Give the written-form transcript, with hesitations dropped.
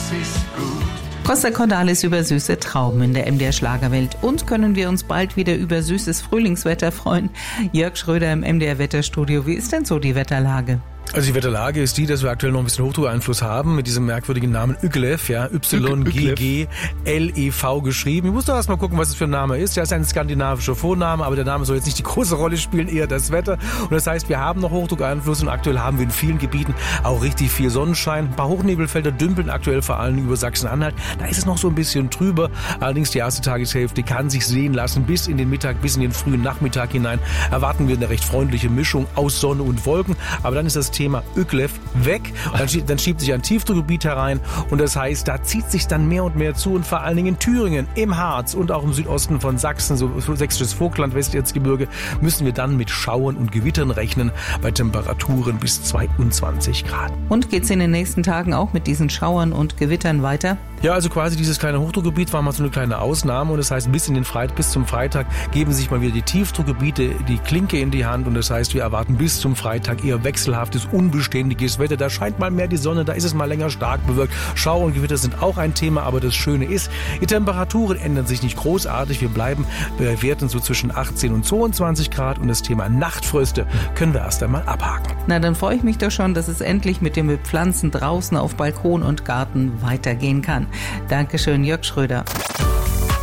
ist gut. Costa Cordalis über süße Trauben in der MDR Schlagerwelt. Und können wir uns bald wieder über süßes Frühlingswetter freuen? Jörg Schröder im MDR Wetterstudio. Wie ist denn so die Wetterlage? Also die Wetterlage ist die, dass wir aktuell noch ein bisschen Hochdruckeinfluss haben mit diesem merkwürdigen Namen Yglev, ja, Y-G-G-L-E-V geschrieben. Ich muss doch erst mal gucken, was es für ein Name ist. Ja, ist ein skandinavischer Vorname, aber der Name soll jetzt nicht die große Rolle spielen, eher das Wetter. Und das heißt, wir haben noch Hochdruckeinfluss und aktuell haben wir in vielen Gebieten auch richtig viel Sonnenschein. Ein paar Hochnebelfelder dümpeln aktuell vor allem über Sachsen-Anhalt. Da ist es noch so ein bisschen trüber. Allerdings die erste Tageshälfte kann sich sehen lassen. Bis in den Mittag, bis in den frühen Nachmittag hinein erwarten wir eine recht freundliche Mischung aus Sonne und Wolken. Aber dann ist das Thema Yglev weg und dann schiebt sich ein Tiefdruckgebiet herein und das heißt, da zieht sich dann mehr und mehr zu und vor allen Dingen in Thüringen, im Harz und auch im Südosten von Sachsen, so sächsisches Vogtland, Westerzgebirge, müssen wir dann mit Schauern und Gewittern rechnen bei Temperaturen bis 22 Grad. Und geht's in den nächsten Tagen auch mit diesen Schauern und Gewittern weiter? Ja, also quasi dieses kleine Hochdruckgebiet war mal so eine kleine Ausnahme und das heißt, bis zum Freitag geben sich mal wieder die Tiefdruckgebiete die Klinke in die Hand und das heißt, wir erwarten bis zum Freitag eher wechselhaftes, unbeständiges Wetter. Da scheint mal mehr die Sonne, da ist es mal länger stark bewölkt. Schauer und Gewitter sind auch ein Thema, aber das Schöne ist, die Temperaturen ändern sich nicht großartig. Wir bleiben bei Werten so zwischen 18 und 22 Grad und das Thema Nachtfröste können wir erst einmal abhaken. Na, dann freue ich mich doch schon, dass es endlich mit dem Bepflanzen draußen auf Balkon und Garten weitergehen kann. Dankeschön, Jörg Schröder.